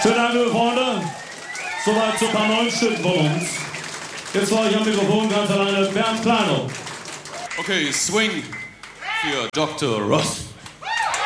Schönen Dank, liebe Freunde. Soweit zu ein paar neuen Stücken von uns. Jetzt war ich am Mikrofon ganz alleine Bernd Kleinow. Okay, Swing für Dr. Ross.